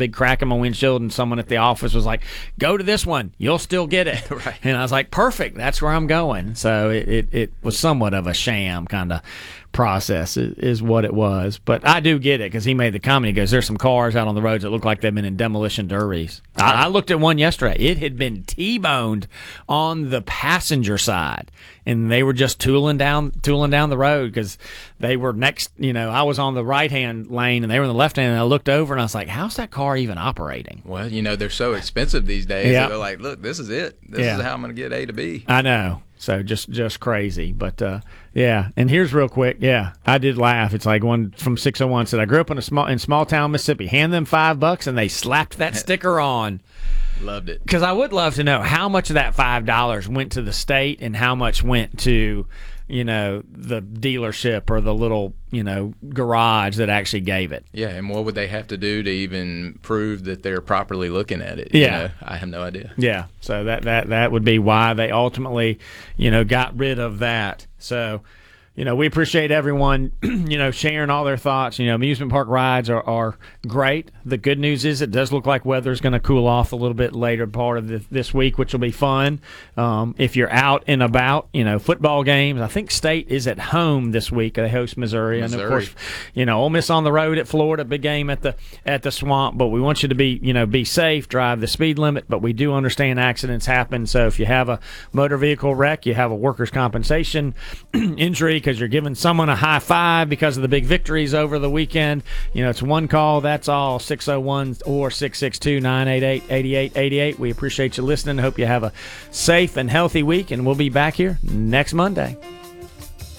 big crack in my windshield, and someone at the office was like, "Go to this one, you'll still get it." Right. And I was like, "Perfect, that's where I'm going." So it was somewhat of a sham kind of process is what it was. But I do get it, because he made the comment. He goes, "There's some cars out on the roads that look like they've been in demolition derbies." I looked at one yesterday. It had been T-boned on the passenger side, and they were just tooling down the road, because they were next. I was on the right-hand lane and they were in the left-hand, and I looked over and I was like, "How's that car even operating?" Well, they're so expensive these days. Yeah. They're like, "Look, this is it. This is how I'm going to get A to B." I know. So just crazy. But yeah. And here's real quick. Yeah, I did laugh. It's like one from 601 said, "I grew up in small town Mississippi. Hand them $5 and they slapped that sticker on." Loved it. Because I would love to know how much of that $5 went to the state and how much went to the dealership or the little garage that actually gave it. Yeah, and what would they have to do to even prove that they're properly looking at it? Yeah. I have no idea. Yeah, so that would be why they ultimately got rid of that. So we appreciate everyone sharing all their thoughts. Amusement park rides are great. The good news is it does look like weather's going to cool off a little bit later part of this week, which will be fun. If you're out and about, football games. I think State is at home this week. They host Missouri. And of course, Ole Miss on the road at Florida. Big game at the Swamp. But we want you to be safe, drive the speed limit. But we do understand accidents happen. So if you have a motor vehicle wreck, you have a workers' compensation injury because you're giving someone a high five because of the big victories over the weekend, it's one call. That's all. 601 or 662-988-8888. We appreciate you listening. Hope you have a safe and healthy week, and we'll be back here next Monday.